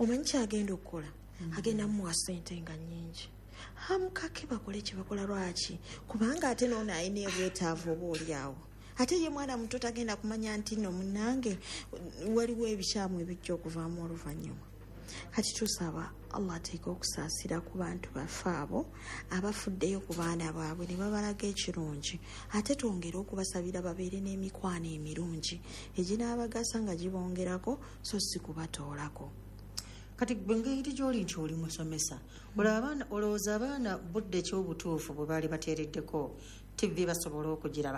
omanyi kyagenda okukola agenda muwa ssente nga nnyingi amukake bakole kye bakola lwaki kubanga ate noono ayina obwetaavu oba oliawo ate ye mwana muto tagenda kumanya nti nno munnange waliwo ebikyamu ebijja okuvaamu oluvannyuma kati tusaba Allah ateeka okusaasira ku bantu baffe abo abafuddeyo ku baana baabwe ne babalaga ekirungi ate twongere okubasabira babeere n'emikwano emirungi eginaabagasa nga gibongerako so si kubatoolako. Kati bwengeri gy'oli nti oli musomesa olowooza abaana budde ekyobutuufu bwe baali bateereddeko TV basobola okugiraba?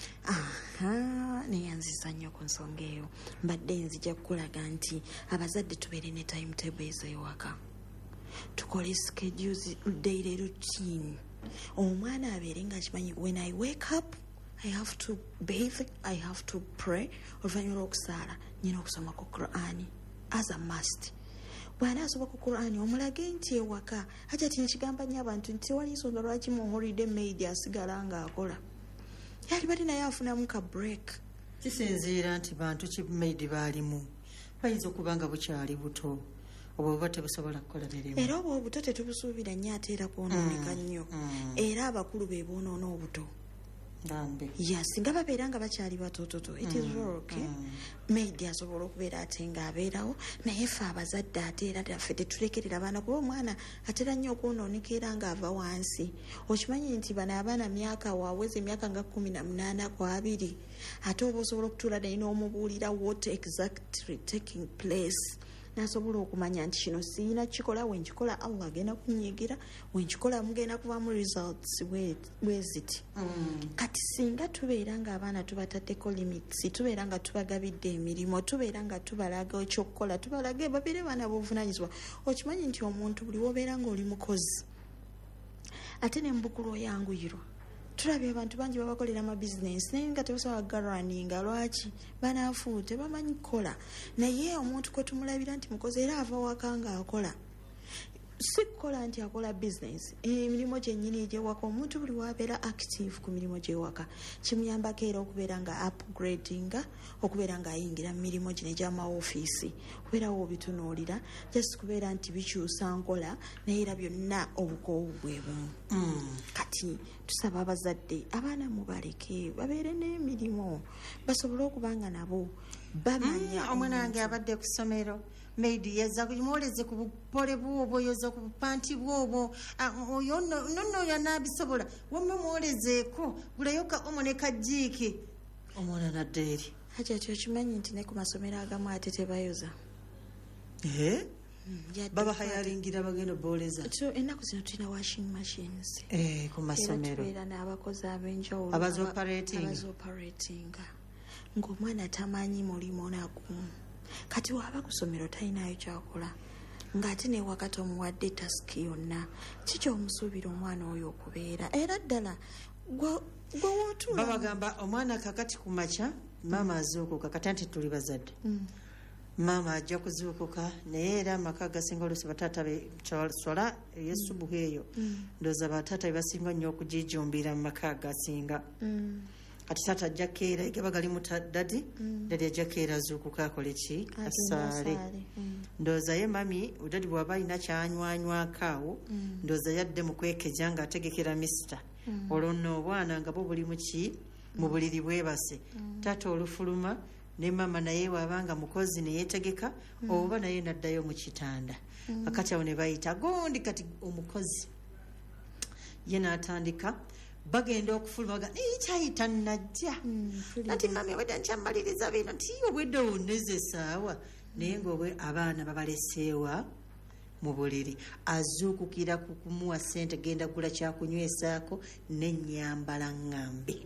Neyanziza nnyo ku nsonga eyo. Mbadde nzija kukulaga nti abazadde tubeere ne timetable ez'ewaka, tukole schedules, daily routine. Omwana abeere nga kimanyi when I wake up I have to bathe, I have to pray. Oluvannyuma lw'okusaala nyina okusoma ku Qur'ani as a must. Bwana asoba ku Qur'ani omulage nti ewaka aja tinakigamba nnyo abantu nti wali nsonga lwaki mu holiday maid asigala nga akola yali bali naye afunamu ka break. Kisinziira nti bantu ki maid baalimu bayinza okuba nga bukyali buto oba oba tebusobola kukola mirimu era obwo obuto tetubusuubira nnyo ate era kwonooneka nnyo era abakulu be boonoona obuto singa babeera nga bakyali batototo it is okay. Maid asobola okubeera ate nga abeerawo naye ffe abazadde ate era ffe tetulekerera abaana kuba omwana atera nnyo okwonooneka era nga ava wansi. Okimanyi nti bano abaana myaka waaweza emyaka nga 18 ku 2 ate oba osobola okutuula naye n'omubuulira what exactly taking place nasobola okumanya nti kino siina kikola wenkikola Allah agenda kunyigira wenkikola mugenda kubamu results weziti. Kati singa tubeera nga abaana tubataddeko limits, tubeera nga tubagabidde emirimu, tubeera nga tubalaga ekyokukola, tubalage babeere baana b'obuvunaanyizibwa. Okimanyi nti omuntu buli wobeera nga oli mukozi ate nembukulu oyanguyirwa. Tulabye abantu bangi babakolera ama business naye nga tebasobola garaninga lwaki banaafu tebamanyi kukola naye omuntu kwe tumulabira nti mukozi era ava waka nga akola si kukola nti akola business emirimu gyennyini egyewaka. Omuntu buli wabeera active ku mirimu gyewaka kimuyambako era okubeera nga upgradinga okubeera nga ayingira mu mirimu gino egy'amaofiisi okubeerawo obitunuulira just kubeera nti bikyusa nkola naye era byonna obukoowu bwe bumu. Kati tusaba abazadde abaana mubaleke babeere n'emirimu basobole okuba nga nabo bamanya. Omwana wange abadde ku ssomero maid yazza kumwoleze ku bupole bwobwo yoza ku bupanti bwobwo oyo nonno yanaabisobola wamme mwolezeeko gulayoka omoneka jiiki omwana nadde eri aja kyokimanyi nti ne ku masomero agamu ate tebayoza baba hayalingira bagenda booleza. Ennaku zino tulina washing machines ku masomero tubeera n'abakozi ab'enjawulo abazooperatinga ng'omwana tamanyi mulimu nagumu. Kati waba ku ssomero talinayo kyakola ng'ate ne wakati omuwadde tasiki yonna kiki omusuubira omwana oyo okubeera era ddala gwe wootula babagamba omwana kakati ku makya maama azuukuka kati anti tuli bazadde maama ajja kuzuukuka naye era amaka gasinga oluusi bataata beswala eyesubuhu eyo ndowooza bataata bebasinga nnyo okugijumbira mu maka agasinga. Kati taata ajja keera egaba gali mutadadi dadi ajja keera azuukuka akole ki asaale. Ndowooza ye mami dadi bw'aba alina kyanywanywaako awo ndowooza yadde mu kwekeja ng'ategekera misita olwo nno obwana nga bo buli muki mu buliri bwebase taata olufuluma ne mama naye wabanga mukozi neyetegeka oba naye naddayo mu kitanda akati awo ne bayita gondi kati omukozi ye n'atandika bagenda okufuluma baga kyayita najja nti mami wedda nkyammaliriza bino nti obwedde wonneza essaawa naye ngaobwe abaana babaleseewa mu buliri azuukukira ku kumuwa ssente genda gula kyakunywesaako n'ennyambala ŋŋambe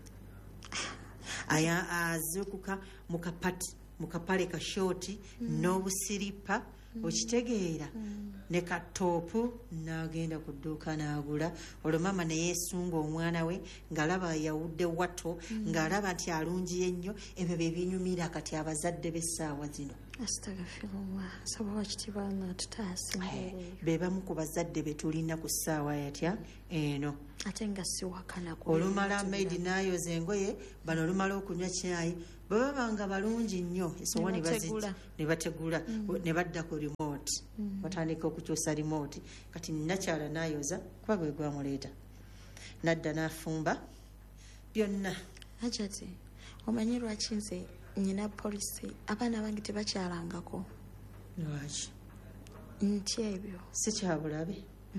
azuukuka mu kapale kashooti n'obusiripa okitegeera ne katoopu n'agenda ku dduuka n'agula. Olwo maama ne yeesunga omwana we ng'alaba yawudde wato ng'alaba nti alungiye nnyo. Ebyo bye binyumira kati abazadde b'essaawa zino. astagfirullah sababu kitibana tutasinga bebamu ku bazadde betulina ku ssaawa yatya eno ate nga siwakana olumala maidi nayoza engoye bano olumala okunywa kyayi babanga balungi nnyo esowani ne bategula ne badda ku remote batandika okukyusa remote kati nakyala nayoza kuba gwe gwamuleeta nadda n'afumba byonna ajati omanyi lwaki nze nyina polisi abaana bange tebakyalangako lwaki nti ebyo si kyabulabe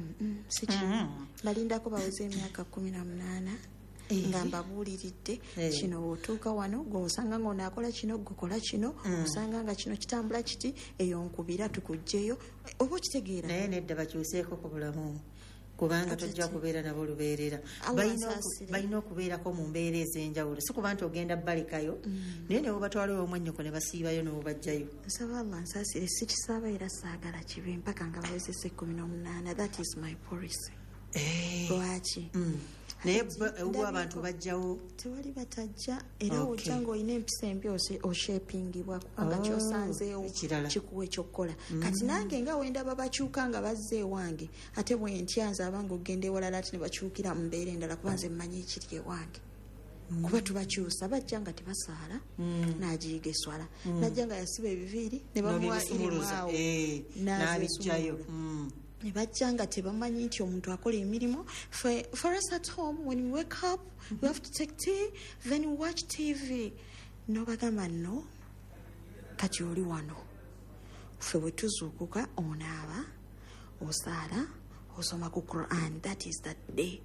balindako baweze emyaka 18 nga mbabuuliridde kino bw'otuuka wano gweosanga nga onaakola kino gwekola kino osanga nga kino kitambula kiti eyo nkubira tukugjeyo oba okitegeera naye nedda bakyuseeko ku bulamu kubanga tojja kubeera nabo lubeerera balina okubeerako mu mbeera ez'enjawulo si kuba nti ogenda balekayo naye ne webatwalayo omwannyoko ne basiibayo ne webajjayo nsaba allah nsaasire si kisaaba era saagala kibe mpaka nga bawezesa 18 that is my policy lwaki naye ewu abantu bajjawo tewali batajja era ojja ng'olina empisa embi oshepingibwa kubanga kyosanzeewo kikuwa ekyokukola kati nange nga wendaba bakyuka nga bazze ewange ate bwentyanza abanga ogenda ewalala ati ne bakyukira mu mbeera endala kuba nze mmanyi ekiri ewange kuba tubakyusa bajja nga tebasaala n'agiyiga eswala najja nga yasiba ebiviiri ne bamuwa irimwawo n'abijjayo ne bajja nga tebamanyi nti omuntu akola emirimu for us at home when we wake up we have to take tea then we watch TV nobagamba no kati oli wano ffe bwe tuzuukuka onaaba osaala osoma ku Quran that is that day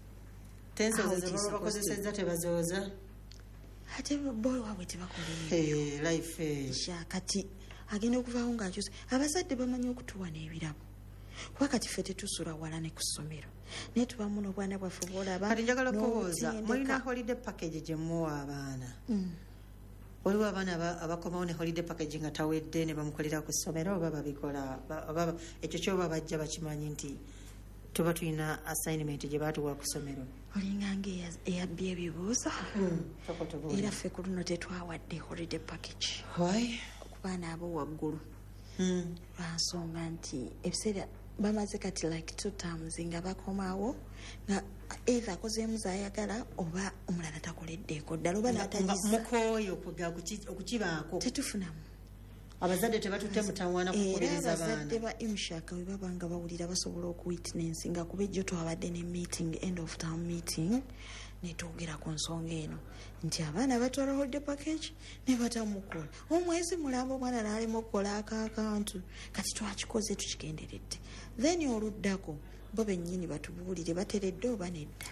bakozesezza tebazooza ate boy waabwe tebakola life kati agenda okuvaawo ng'akyusa abazadde bamanyi okutuwa n'ebirabo kuba kati ffe tetusula wala ne ku ssomero naye tubamu n'obwana bwaffe bwolaba kati njagala kubuuza mulina holiday package gye muwa abaana waliwo abaana abakomawo ne holiday package nga tawedde ne bamukolera ku ssomero oba babikola ekyo kyoba bajja bakimanyi nti tuba tulina assignment gye baatuwa ku ssomero olinganga eyabbye ebibuuzo era ffe ku luno tetwawadde holiday package ku baana abo waggulu lwansonga nti ebiseera bamaze kati like 2 terms nga bakomawo nga either akozeemu zayagala oba omulala takoleddeeko ddala oba mukooyo okukibaako tetufunamu abazadde tebatutte mutawaana kukubiriza abaana era abazadde ba imshaka bwe baba nga bawulira basobola okuwitness nga kuba ejjo twabadde ne meeting end of term meeting netwogera ku nsonga eno nti abaana batwala holiday package ne batamukola omwezi mulamba omwana n'alema okukola akantu kati twakikoze tukigenderedde then oluddako bo bennyini batubuulire bateredde oba nedda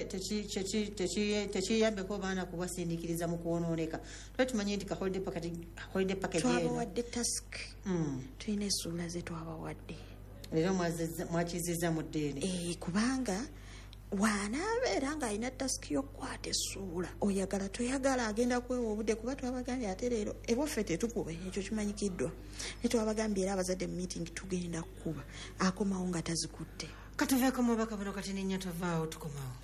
tekiyambeko baana kubasindiikiriza mu kwonooneka twe tumanyi nti holiday package twabawadde task tulina essuula ze twabawadde era mwakizizza mu ddeene kubanga wanaabeera ng'alina tasiki y'okukwata essuula oyagala toyagala agenda kwewa obudde kuba twabagambye ate leero ebwaffe tetukuba ekyo kimanyikiddwa naye twabagambye era abazadde mu meeting tugenda kukuba akomawo nga tazikutte katuveeko mubaka buno kati nenya tovaawo tukomawo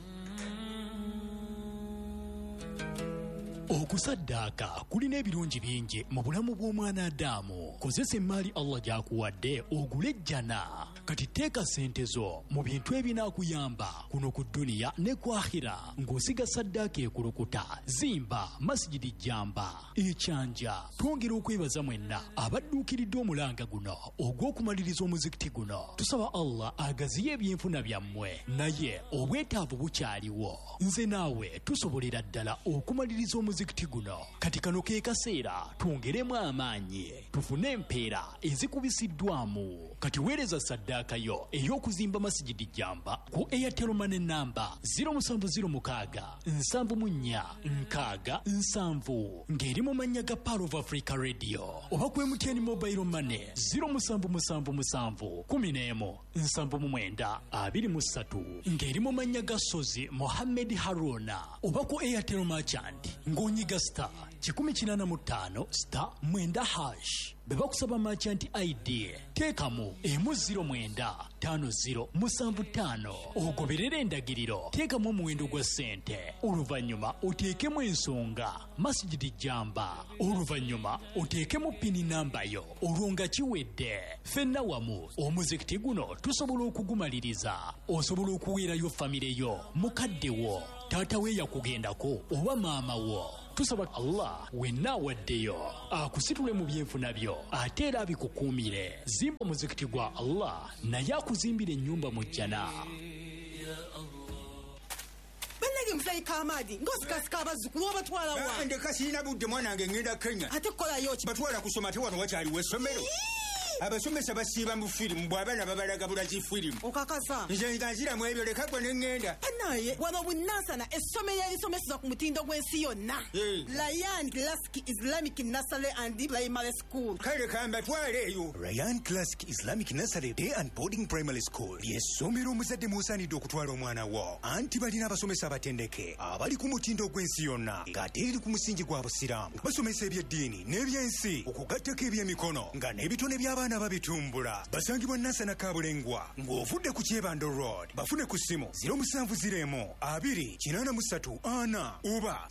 okusaddaaka kulina ebirungi bingi mu bulamu bw'omwana Adamu. Kozesa emmaali Allah gy'akuwadde ogule ejjana. Kati teeka ssente zo mu bintu ebinaakuyamba kuno ku dduniya ne ku akhira ng'osiga saddaaka ekulukuta. Zimba masjidi Jamba ekyanja. Twongera okwebaza mwenna abadduukiridde omulanga guno ogw'okumaliriza omuzikiti guno. Tusaba Allah agaziye ebyenfuna byammwe naye obwetaavu bukyaliwo. Nze naawe tusobolera ddala okumaliriza omuzikiti guno. Kati kano ke kaseera twongeremu amaanyi tufune empeera ezikubisiddwamu. Kati weereza saddaaka yo ey'okuzimba masjidi Jamba ku Airtel Money namba 070674 ng'eri mu mannya ga Power of Africa Radio oba ku MTN Mobile Money 0777117923 ng'eri mu mannya ga Sozi Mohammed Haruna oba ku Airtel Merchant ng'onyiga star *185*9 beba kusaba merchant ID teekamu *0955075 ogoberere endagiriro teekamu omuwendo gwa ssente oluvannyuma oteekemu ensonga Masjidi Jamba oluvannyuma oteekemu pini nambayo olwo nga kiwedde ffenna wamu omuzikiti guno tusobola okugumaliriza osobola okuweerayo famire yo mukadde wo taata we yakugendako oba maama wo tusaba Allah wenna waddeyo akusitule mu byenfuna byo ate era abikukuumire zimba omuzikiti gwa Allah naye akuzimbira ennyumba mu jjana. Bannage musayi Kamadi ngosikasika abazzukulu obatwala wa ndeka sirina budde mwanange ngenda Kenya ate kukolayo ki batwala kusoma te wano wakyaliwo essomero abasomesa basiiba mu firimu bw'abaana babalaga bulaki firimu okakasa nze nziramu ebyo leka gwe ne ŋŋenda naye wano bunansana essomero erisomeseza ku mutindo gw'ensi yonna Ryan Classic Islamic Nursery and Primary School kale kambatwale eyo Ryan Classic Islamic Nursery Day and Boarding Primary School ly'essomero omuzadde mw'osaanidde okutwala omwana wo anti balina abasomesa abatendeke abali ku mutindo gw'ensi yonna ng'ate eri ku musingi gwa busiraamu basomesa eby'eddiini n'ebyensi okugattako eby'emikono nga n'ebitone by'abaana babitumbula basangibwa Nansana Kabulengwa ng'ovudde ku Kyebando Road bafune ku ssimu 0702-883-4 oba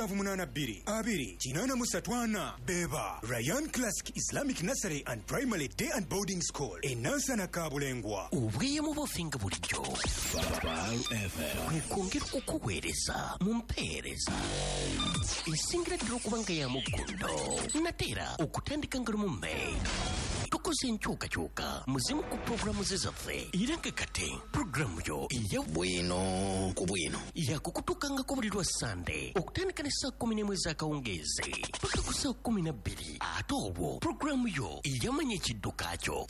0782-2-834 beba Ryan Classic Islamic Nursery and Primary Day and Boarding School e Nansana Kabulengwa. Obweyamo bufinga bulijjo kwongera okukuweereza mu mpeereza esingira ddala okuba nga ya muggundo nateera okutandika nga lumu May tukoze enkyukakyuka muzimu ku puroguramu ze zaffe era nga kate puroguramu yo eya bwino ku bwino yakukutukangako buli lwa Sande okutandika ne saa 11 ez'akawungeezi paka ku saa 12 ate obwo puroguramu yo eyamanya ekidduka kyo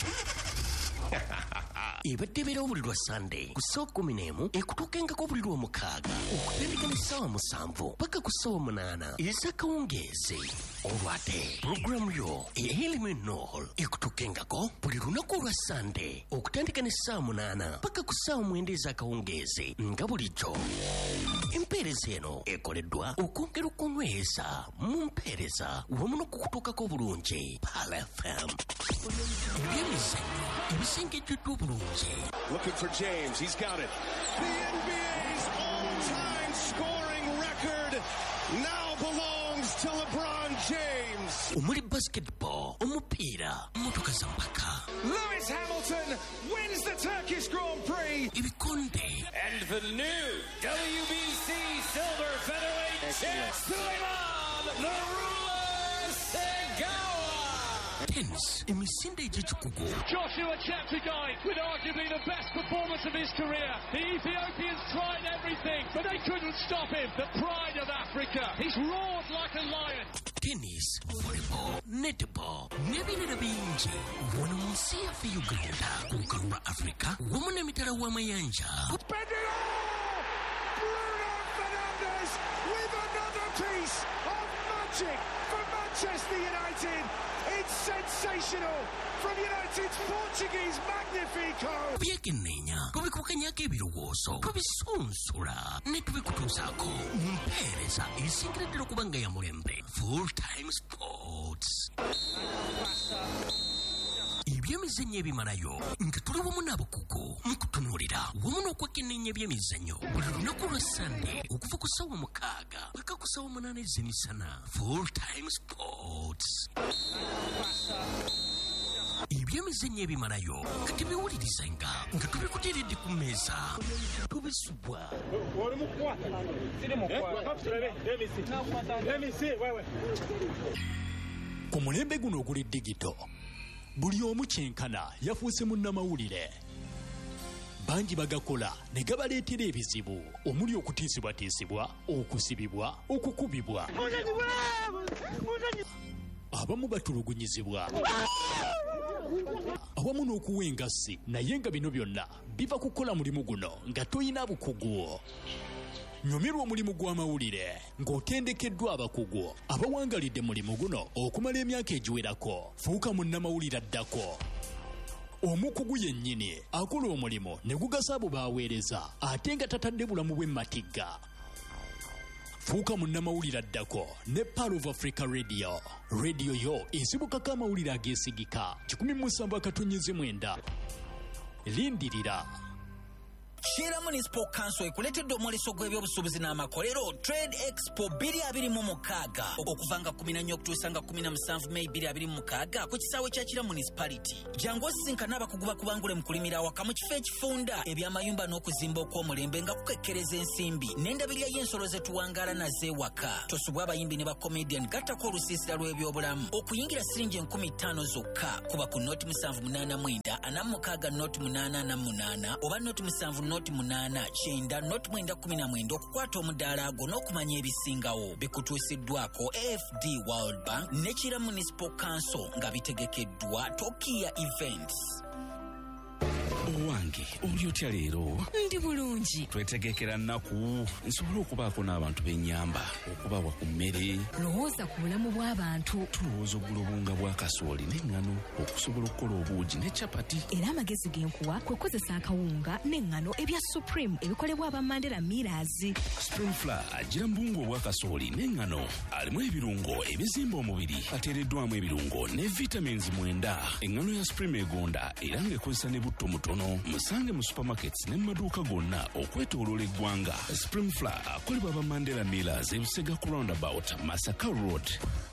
ebadde ebeerawo buli lwa Sande ku saa 11 ekutuukengako buli lwa 6 okutandika ne ssaawa 7 paka ku ssaawa 8 ez'akawungeezi olwate puroguramu yo eeliminol ekutuukengako buli lunaku olwa Sande okutandika ne ssaawa 8 paka ku ssaawa 9 ez'akawungeezi nga bulijjo. Empeereza eno ekoleddwa okwongera okunyweza mu mpeereza wamu n'okukutuukako obulungi Pal FM ebyemizannyo ebisengejjeddwa obulungi. Looking for James, he's got it. The NBA's all-time scoring record now belongs to LeBron James. Omuli basketball, omupiira, motoka za mpaka. Lewis Hamilton wins the Turkish Grand Prix. Ebikonde. And the new WBC silver featherweight champ Suleiman Nurullah Segawa. Tennis, emisinde egy'ekikugu. Joshua Cheptegei with arguably the best performance of his career. The Ethiopians tried everything, but they couldn't stop him. The pride of Africa. He's roared like a lion. Tennis, volleyball, netball, n'ebirala bingi wano mu nsi yaffe Uganda ku lukalu lwa Africa wamu n'emitala w'amayanja. Bruno Fernandes with another piece of magic for Manchester United. It's sensational from United's Portuguese Magnifico. Byekenneenya tubikukanyako ebirowoozo tubisunsula ne tubikutuusaako mu mpeereza esingira ddala okuba nga ya mulembe Full Time Sports. Ebyemizannyo ebimalayo nga tuli wamu n'abakugu mu kutunuulira wamu n'okwekenneenya ebyemizannyo buli lunaku lwa Sande okuva ku ssaawa 6 paka ku ssaawa 8 ez'emisana. Full Time Sports. Ebyemizannyo ebimalayo nga tebiwulirizenga nga tubikuteeredde ku mmeeza tubisubwa. Ku mulembe guno oguli digito buli omu kyenkana yafuuse munnamawulire. Bangi bagakola ne gabaleetera ebizibu omuli okutiisibwatiisibwa, okusibibwa, okukubibwa. Abamu batulugunyizibwa awamu n'okuwa engassi naye nga bino byonna biva kukola mulimu guno nga toyina bukugu. Nyumirwa omulimu gw'amawulire ng'otendekeddwa abakugu abawangalidde mulimu guno okumala emyaka egiwerako. Fuuka munnamawulire addako. Omukugu yennyini akola omulimu ne gugasa abo baaweereza ate nga tatadde bulamu bwe matigga. fuuka munnamawulire addako ne Power of Africa Radio. Radio yo esibukako amawulire ageesigika 17/9 lindirira. Shira Municipal Council ekuletedde omwoleso gw'ebyobusuubuzi n'amakolero Trade Expo 2026 okuvanga 14 okutuusa nga 17 May 2026 ku kisaawe kya Kira Municipality. Jangu osisinkana abakugu bakubangule mu kulimira awaka mu kifo ekifunda eby'amayumba n'okuzimba okw'omulembe nga kukekkereza ensimbi n'endabirira y'ensolo ze tuwangaala nazo ewaka. Tosubwa abayimbi ne bakomedian gattako olusiisira lw'ebyobulamu okuyingira siringi 50,000 zokka kuba ku noti 789 46 noti 888 oba noti 7 noti 8 kyenda noti 919 okukwata omudaala ago n'okumanya ebisingawo. Bikutuusiddwako AFD World Bank ne Kira Municipal Council nga bitegekeddwa Tokia Events. Owange oli otya leero? Ndi bulungi. Twetegekera nnaku nsobola okubaako n'abantu b'ennyamba okubawa ku mmere. Lowooza ku bulamu bw'abantu. Tulowooza oggula obunga bwa kasooli n'eŋŋano okusobola okukola obuugi ne capati. Era amagezi g'enkuwa kwe kukozesa akawunga n'eŋŋano ebya Supreme ebikolebwa aba Mandela Millers. Spring Flour agira mbungu obwa kasooli n'eŋŋano alimu ebirungo ebizimba omubiri ateereddwamu ebirungo ne vitamins 9. Eŋŋano ya Supreme egonda era ng'ekozesa ne butto mutono. Musange mu supermarkets ne maduuka gonna okwetooloola eggwanga. Spring Flour akolebwa aba Mandela Millers ebusega ku roundabout Masaka Road.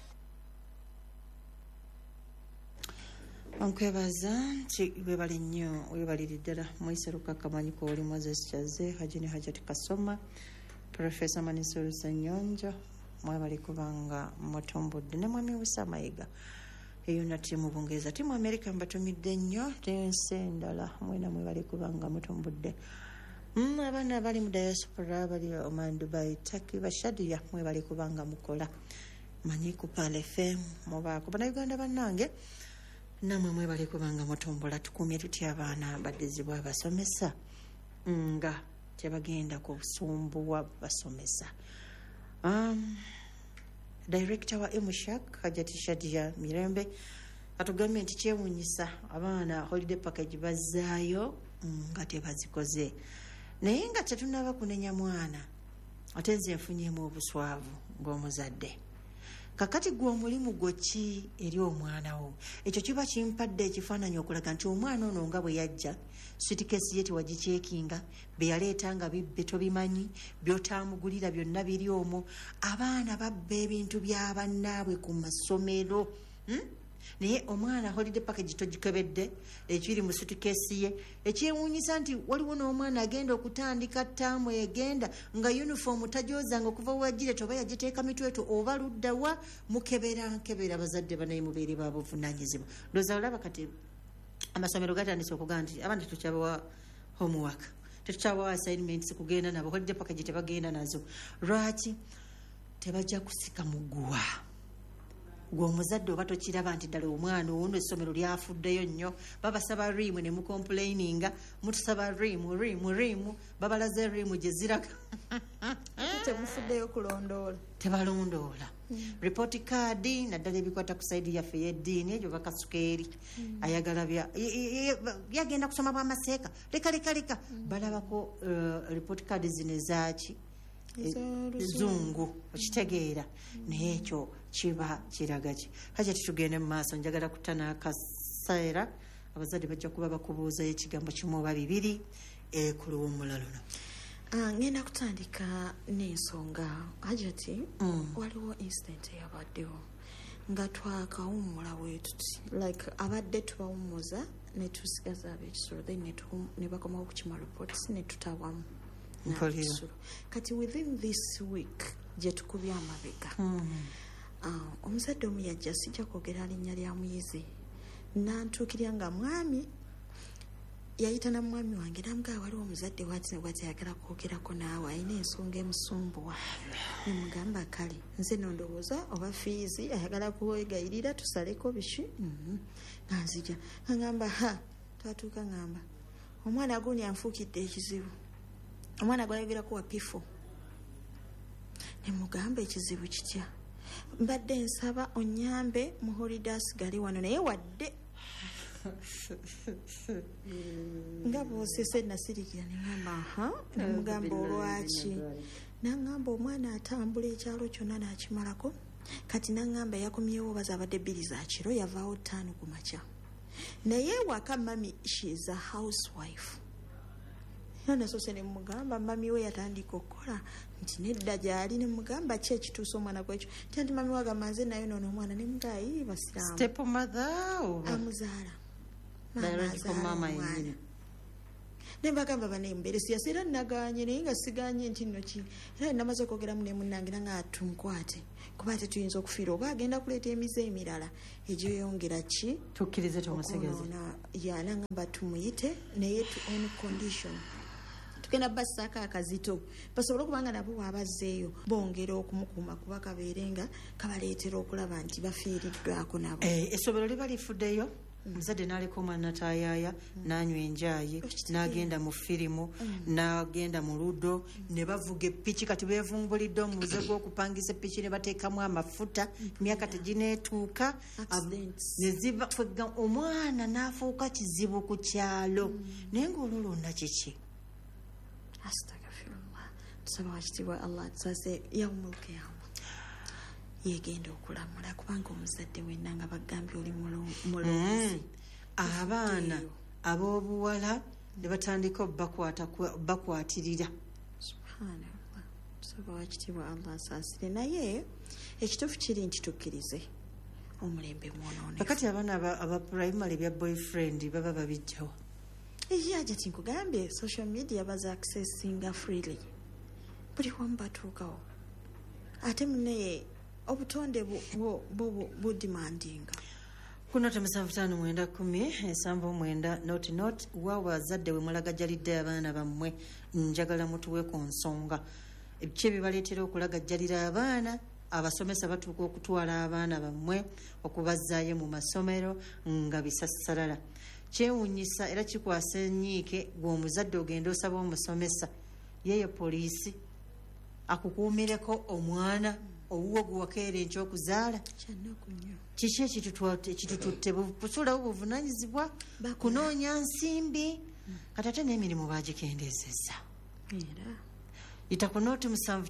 Onkwebaza webali nnyo webaliri ddala mwiseruka kamanyiko oli Moses Chaze Hajini Hajati Kasoma Professor Manisuru Sanyonjo mwebali kubanga mutumbudde ne mwami Wisa Mayiga. Eyo na timu Bungereza timu America mbatumidde nnyo tense ndala mwena mwebali kubanga mutumbudde. Abana bali mu diaspora bali Oman, Dubai, Turkey Bashadia mwebali kubanga mukola manyi ku Pale FM mubaako bana Uganda bannange namwe mwebali kubanga mutombola tukumye tutya abaana badizibwa basomesa nga tebagenda ku busumbuwa basomesa. Director wa Emushak Hajati Shadia Mirembe atugambye nti kyewunyisa abaana holiday package bazaayo nga tebazikoze naye nga tetunaba kunenya mwana ate nze nfunyemu obuswavu ng'omuzadde. Kakati gwe omulimu goki eri omwana wo ekyo kiba kimpadde ekifaananyi okulaga nti omwana ono nga bwe yajja suitcase ye tewagicekinga be yaleetanga bibbe tobimanyi by'otamugulira byonna biri omwo. Abaana babba ebintu by'abannaabwe ku masomero naye omwana holiday package togikebedde ekiri mu suitcase ye. Ekyewuunyisa nti waliwo n'omwana agenda okutandika ttaamu egenda nga uniform tajozanga okuva wagire toba yagiteeka mitweto oba luddawa nkebera bazadde banaye mubeere babuvunaanyizibwa. Ndowooza olaba kati amasomero gatandise okugaa nti abantu tukyabawa homework tetukyabawa assignments kugenda nabo holiday package tebagenda nazo. Lwaki tebajja kusika muguwa gwe omuzadde oba tokiraba nti ddala omwana ono essomero lyafuddeyo nnyo babasaba riimu ne mucomplaininga mutusaba riimu babalaze riimu gye ziraga temufuddeyo kulondoola tebalondoola. Report card naddala ebikwata ku saidi yaffe y'eddiini egyo bakasukeeri ayagala byagenda kusoma bwamaseeka leka balabako report card zino ezaaki zungu okitegeera naye ekyo kiba kiraga ki. Haja tugende mu maaso njagala kutana akaseera abazadde bajja kuba bakubuuzayo ekigambo kimu oba bibiri ku luwummula luno. Ngenda kutandika n'ensonga Hajati waliwo incident eyabaddewo nga twakawummula wetuti like abadde tubawummuza ne tusigaza ab'ekisolo then ne bakomawo kukima reports ne tutawamu kati within this week gye tukubye amabega. Omuzadde omu yajja sijja kwogera linnya lya muyizi nantuukirya nga mwami yayita na mwami wange namugaa waliwo omuzadde watayagala kwogerako naawe ayina ensonga emusumbuwa nemugamba kale nze nondowooza oba fiizi ayagala kuwegayirira tusaleko biki nanzija agamba twatuuka ngamba omwana gundi anfuukidde ekizibu omwana gwayogerako wapifu nemugamba ekizibu kitya mbadde nsaba onyambe mu holidays gali wano naye wadde nga bwosese nasirikira neŋamba namugamba olwaki naŋamba omwana atambula ekyalo kyonna nakimalako kati naŋamba yakomyewo baza abadde 2 za kiro yavaawo 5 ku makya naye waka mami she is a housewife nasose nemugamba mami we yatandika okukola nti nedda gyali nemugamba ki ekituusa omwana kwekyo nti mami wagamba nze nayo nono omwana nemugayi basiramu step mother amuzaala biological mama yennyini nembagamba banemberesi yaseera naganye naye nga siganye nti nno ki era namaze okwogeramu nemunange nanga tunkwate kuba tetuyinza okufiira oba agenda kuleeta emize emirala egyeyongera ki tukkirize tumusigeze yanangamba tumuyite naye on condition tugenda bassaako akazito basobole okubanga nabo waabazzeeyo bongera okumukuuma kuba kabeere nga kabaleetera okulaba nti bafiiriddwako nabo essobero liba lifuddeyo muzadde n'aleka omwana nataayaaya n'anywa enjaayi n'agenda mu firimu n'agenda mu ludo ne bavuga epiki kati beevumbulidde omuze gw'okupangisa epiki ne bateekamu amafuta emyaka tegineetuuka ne ziva omwana n'afuuka kizibu ku kyalo naye ng'olulonna kiki astagfirullah tusaba wakitibwa allah tusase yaumulkiyama yegenda okulamula kubanga omuzadde wenna nga bagambye oli mulonzi abaana ab'obuwala ne batandika bakwatirira subhanallah tusaba wakitibwa allah asaasire naye ekituufu kiri nti tukkirize omulembe mwonoone kakati abaana aba primary bya boyfriend baba babijjawa eyaja tinkugambye social media baza accessinga freely buli wamu batuukawo ate munaye obutonde budimandinga kuno 759 not waawe azadde we mulagajjalidde abaana bammwe njagala mutuwe ku nsonga ebiki ebibaleetera okulagajjalira abaana abasomesa batuuka okutwala abaana bammwe okubazzaayo mu masomero nga bisassalala kyewuunyisa era kikwasa enyiike gw'omuzadde ogenda osaba omusomesa yeyo poliisi akukuumireko omwana owuwo gwe wakeera enkyokuzaala kiki ekitututte busuulawo buvunaanyizibwa kunoonya nsimbi kati ate n'emirimu bagikendeezezza yita ku nooti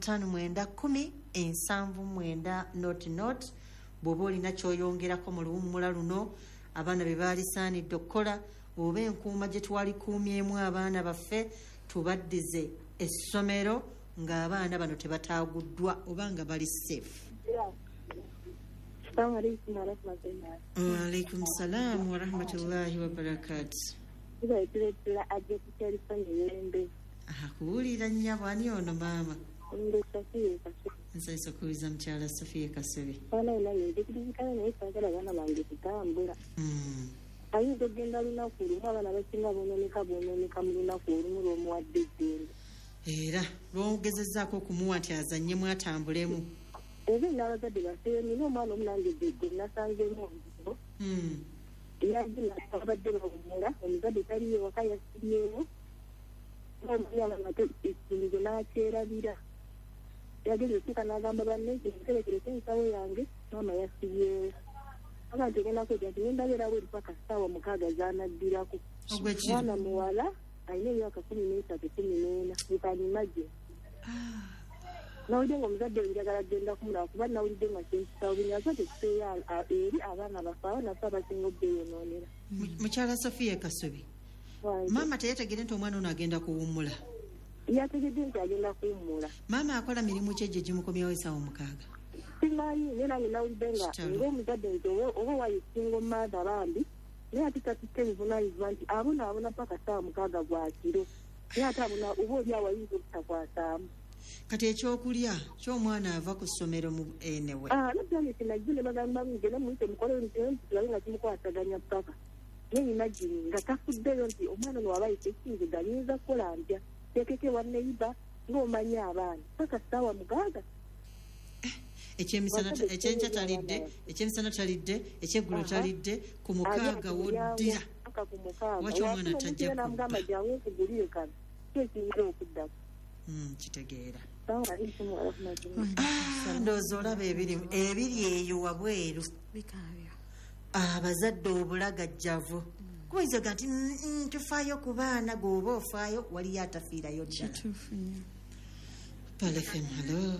7559 not bw'oba olina kyoyongerako mu luwummula luno abaana be baalisaanidde okukola oba enkuuma gye twalikuumyemu abaana baffe tubaddize essomero ng'abaana bano tebataaguddwa oba nga bali safe. Waalaikum salaam wa rahmatullahi wa barakatuh. Kuwulira nnyabo ani ono maama? Nsanyusa okuwuliza mukyala Sophia Kasobe. Ayinza okugenda lunaku lumu abaana basinga boononeka mu lunaku olumu lw'omuwadde eddembe. Era lwogezezzaako okumuwa nti azannyemu atambulemu. Ebe n'abazadde bafeeyo nina omwana omunange gwe nasanzemu obuzibu. Yagina abadde bawumula omuzadde taliyo waka yasibyewo n'omuyala nate ekinigo n'akyerabira. Yageze okutuuka n'agamba banne nterekereko ensawo yange maama yasibyewo. Abantu ogenda kwetya nti nendabeerawo eri paka ssaawa 6 zaanaddirako. Omwana muwala alina emyaka 13-14 bukanyimagye. Nawulidde ng'omuzadde njagala genda kumulaba kuba nawulidde nga kyenkisawo binyazadde kuseeya eri abaana bafaawo nafe abasinga obbeeyonoonera. Mukyala Sophia Kasobi, maama teyategere nti omwana ono agenda kuwummula? Yategedde nti agenda kuwummula. Maama akola mirimu ki egyo gimukomyawo essaawa 6? Simanyi naye nange nawulidde nga ng'omuzadde nti oba wayisinga omumaada bambi naye ate tatutte ebivunaanyizibwa nti abonaabona paka ssaawa 6 bwa kiro naye ate abona oba oli awayinza obutakwasaamu. Kati ekyokulya ky'omwana ava ku ssomero mu enewe. Naddala kinajjo ne bagamba mugende muyite mukole nti tulabe nga kimukwasaganya paka. Naye imagine nga tafuddeyo nti omwana ono waba ayise ekinziga ayinza kukola ntya teekeko ewa neiba ng'omanyi abaana paka ssaawa 6. Ekyenkya talidde, ekyemisana talidde, ekyeggulo talidde, ku 6 woddira. Waki omwana tajja kubba? Jangu nkugulire kano kyekiyinza okuddako. Kitegeera. Ndowooza olaba ebiri eyo wabweru. Abazadde obulagajjavu kubayinza gati tufaayo ku baana gwoba ofaayo waliyo atafiirayo ddala. Pale FM, hello.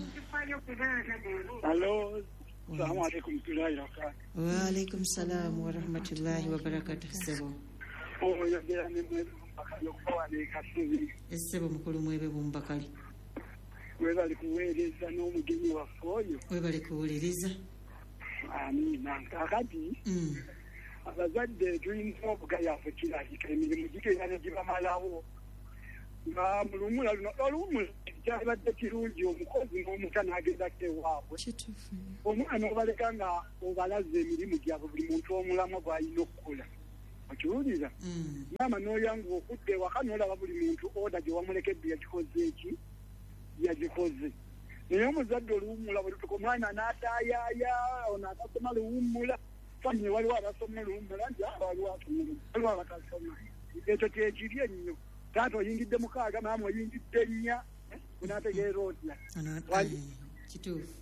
Hello. Assalamu alaikum warahmatullahi wabarakatuh. Wa alaikum salam wa rahmatullahi wa barakatuh. Sebo. Yogera ne mwezi Bumbakali okuba ne Kasubi. Sebo mukulu mwebe Bumbakali. Webali kuweereza n'omugenyi waffe oyo. Webali kuwuliriza. Amina. Kakati abazadde tulina obugayaavu kirabika emirimu gigenda ne gibamalawo. Nga mulumula luno olumula kyabadde kirungi omukozi n'omuka n'agendako ewaabwe. Omwana obaleka nga obalaza emirimu gyabwe buli muntu omulamwa gw'alina okukola. Okiwulira? Maama n'oyanguwa okudda ewaka n'olaba buli muntu oda gye wamulekedde yagikoze eki yagikoze. Naye omuzadde oluwummula bwe lutuka omwana n'ataayaaya ono atasoma luwummula fanye waliwo abasoma luwummula nti waliwo asoma waliwo abatasoma. Ekyo kyekiri ennyo. Taata oyingidde 6 maama oyingidde 4 unategeera otya. Kituufu.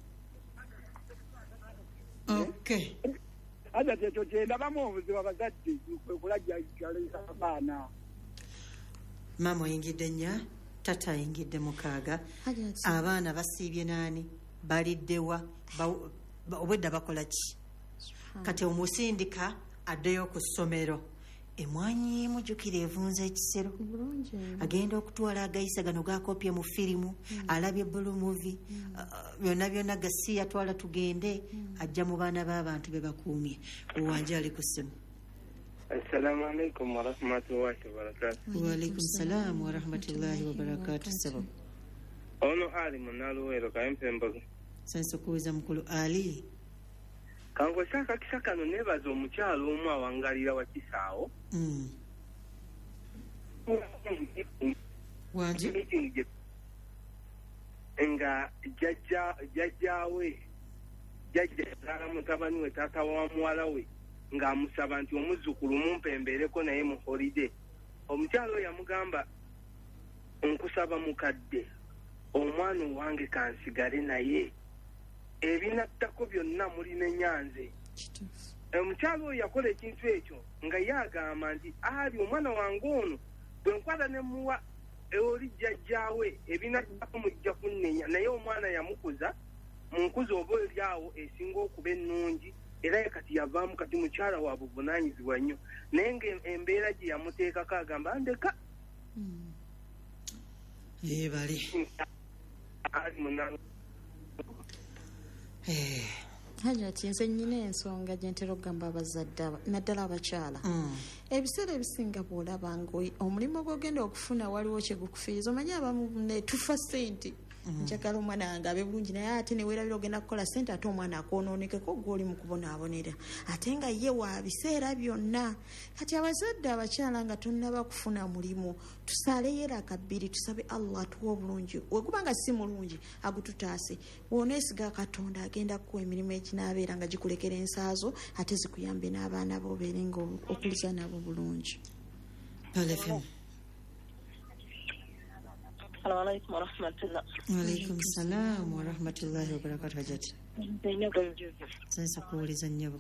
Okay. Aja ekyo kyendabamu obuzibu abazadde okulajjajjalisa abaana. Maama oyingidde 4 tata ayingidde 6 abaana basiibye naani baliddewa obwedda bakola ki kati omusindika addeyo ku ssomero emwanyi mujjukira evunza ekisero agenda okutwala agayisa gano gakopye mu firimu alabye blue movie byonna gasi yatwala tugende ajja mu baana b'abantu be bakuumye owanje ali ku ssimu. Assalamu alaikum wa rahmatullahi wa barakatuh. Wa alaikum salam wa rahmatullahi wa barakatuh. Sabo. Ono Ali Munaluwero Kampembo. Senso kuuza mukulu Ali. Kango shaka kisakano nebaza omukyalo omu awangalira wa Kisaawo. Wanje. Nga jajjawe mutabani we taata wa muwala we ng'amusaba nti omuzzukulu mumpembeereko naye mu holiday. Omukyalo yamugamba nkusaba mukadde omwana owange kansigale naye ebinattako byonna mulina enyanze. Omukyalo oyo yakola ekintu ekyo nga yagamba nti ali omwana wange ono bwe nkwata ne muwa oli jjajjaawe ebinattako mujja kunnenya naye omwana yamukuza mu nkuza oba eryawo esinga okuba ennungi era kati yavaamu kati mukyala wa buvunaanyizibwa nnyo naye ng'embeera gye yamuteekako agamba ndeka. Bali Hajati nze nnyina ensonga gye ntera okugamba abazadde naddala abakyala. Ebiseera ebisinga bw'olaba nga omulimu gw'ogenda okufuna waliwo kye gukufiiriza omanyi abamu ne tufa ssente njagala omwana wange abe bulungi naye ate neweerabira ogenda kukola ssente ate omwana akoonoonekeko gw'oli mu kubonaabonera ate nga ye wa biseera byonna. Kati abazadde abakyala nga tonnaba kufuna mulimu tusaleyo era akabbiri tusabe Allah atuwa obulungi weguba nga si mulungi agututaase wooneesiga Katonda agenda kukuwa emirimu eginaabeera nga gikulekera ensaazo ate zikuyambe n'abaana bo obeere nga okuliza nabo bulungi. Assalamu alaikum wa rahmatullah. Wa alaikum salam wa rahmatullahi wa barakatuh. Hajati. Sensa kuwuliza nnyabo.